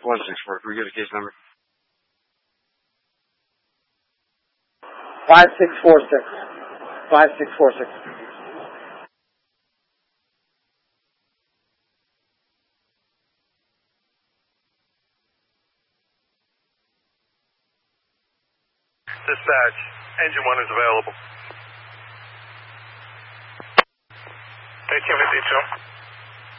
164. Can we get a case number? 5646. 5646. Dispatch, engine 1 is available. 1852.